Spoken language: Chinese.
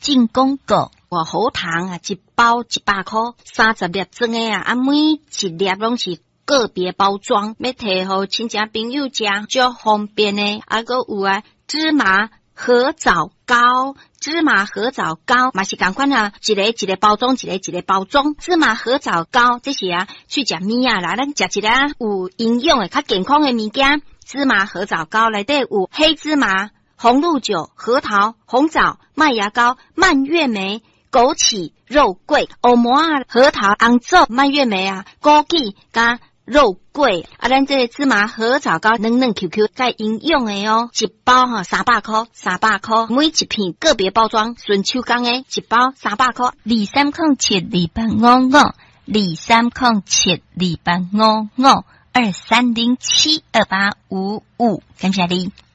进广告。 好糖啊，一包100块，30粒装的啊，每一粒拢是个别包装，要摕互亲戚朋友食，足方便的。还有啊，芝麻合枣糕。芝麻合枣糕嘛是同款啊，一个包装，一个包装。芝麻合枣糕这是啊，去食面啊啦，咱食一个有营养的、较健康的物件。芝麻合枣糕内底有黑芝麻、红露酒、核桃、红枣、麦芽膏、蔓越莓、枸杞、肉桂、欧摩啊、核桃、红枣、蔓越莓啊、枸杞加肉桂啊，咱这个芝麻合枣糕嫩嫩 QQ 带营养的哦，一包300块，每一片个别包装，纯手工的，一包300块。 2307285523072855，23072855，感谢你。